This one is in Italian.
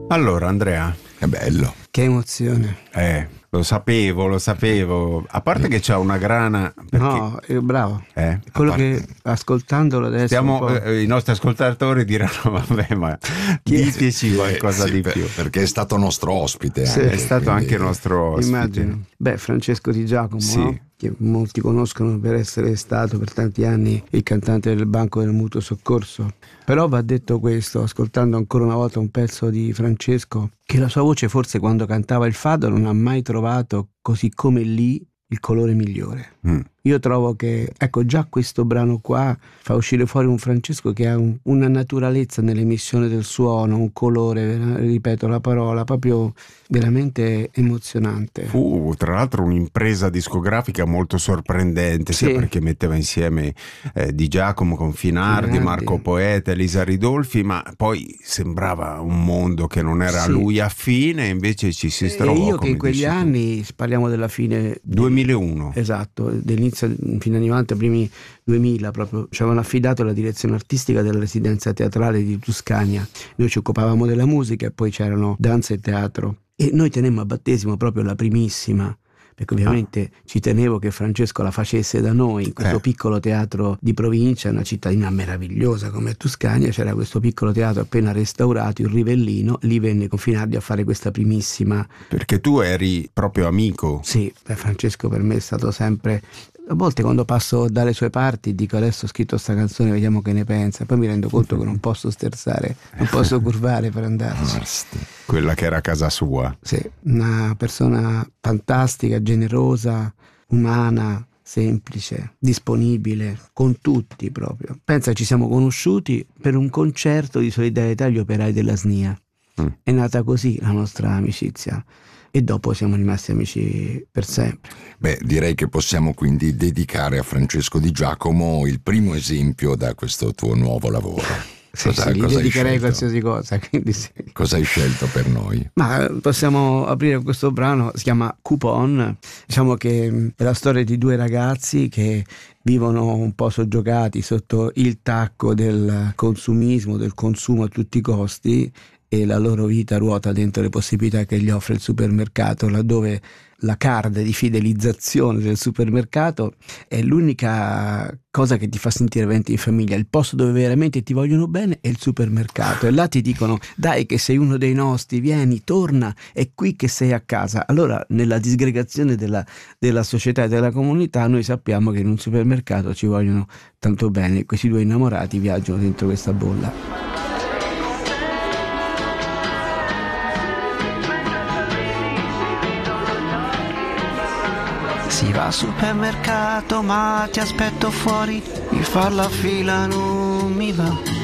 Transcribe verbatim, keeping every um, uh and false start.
Allora Andrea, È bello. Che emozione. eh, lo sapevo, lo sapevo. A parte che c'ha una grana. Perché, No, eh, bravo. eh, Quello parte- che ascoltandolo adesso stiamo, un po'. eh, i nostri ascoltatori diranno: vabbè, ma diteci qualcosa Sì, di per- più. Perché è stato nostro ospite. Sì, anche, È stato quindi- anche nostro ospite. Immagino. Beh, Francesco Di Giacomo, Sì. no? Che molti conoscono per essere stato per tanti anni il cantante del Banco del Mutuo Soccorso. Però va detto questo, ascoltando ancora una volta un pezzo di Francesco, che la sua voce forse quando cantava il fado non ha mai trovato, così come lì, il colore migliore. Mm. Io trovo che, ecco, già questo brano qua fa uscire fuori un Francesco che ha un- una naturalezza nell'emissione del suono, un colore, vera- ripeto la parola, proprio veramente emozionante. Fu tra l'altro un'impresa discografica molto sorprendente, sia Sì. perché metteva insieme eh, Di Giacomo con Finardi, Finardi. Marco Poeta, Elisa Ridolfi, ma poi sembrava un mondo che non era a Sì. lui affine, invece ci si E strovò. io che come in quegli dici tu. anni, parliamo della fine duemilauno. esatto, dell'inizio fine anni novanta, primi duemila proprio, ci avevano affidato la direzione artistica della residenza teatrale di Tuscania. Noi ci occupavamo della musica e poi c'erano danza e teatro. E noi tenemmo a battesimo proprio la primissima, perché ovviamente ci tenevo che Francesco la facesse da noi, in questo Eh. piccolo teatro di provincia, una cittadina meravigliosa come Tuscania, c'era questo piccolo teatro appena restaurato, il Rivellino, lì venne con Finardi a fare questa primissima. Perché tu eri proprio amico. Sì, beh, Francesco per me è stato sempre. A volte quando passo dalle sue parti dico adesso ho scritto sta canzone, vediamo che ne pensa, poi mi rendo conto che non posso sterzare, non posso curvare per andarci. Quella che era casa sua. Sì, una persona fantastica, generosa, umana, semplice, disponibile, con tutti proprio. Pensa, ci siamo conosciuti per un concerto di solidarietà agli operai della S N I A. Mm. È nata così la nostra amicizia e dopo siamo rimasti amici per sempre. Beh, direi che possiamo quindi dedicare a Francesco Di Giacomo il primo esempio da questo tuo nuovo lavoro. Sì, Cosa- sì, gli cosa hai dedicherei scelto? qualsiasi cosa, quindi sì. Cosa hai scelto per noi? Ma possiamo aprire questo brano, si chiama Coupon. Diciamo che mh, è la storia di due ragazzi che vivono un po' soggiogati sotto il tacco del consumismo, del consumo a tutti i costi, e la loro vita ruota dentro le possibilità che gli offre il supermercato, laddove la card di fidelizzazione del supermercato è l'unica cosa che ti fa sentire veramente in famiglia. Il posto dove veramente ti vogliono bene è il supermercato, e là ti dicono dai che sei uno dei nostri, vieni, torna, è qui che sei a casa. Allora nella disgregazione della, della società e della comunità noi sappiamo che in un supermercato ci vogliono tanto bene, questi due innamorati viaggiano dentro questa bolla. Si va al supermercato ma ti aspetto fuori, mi fa la fila non mi va.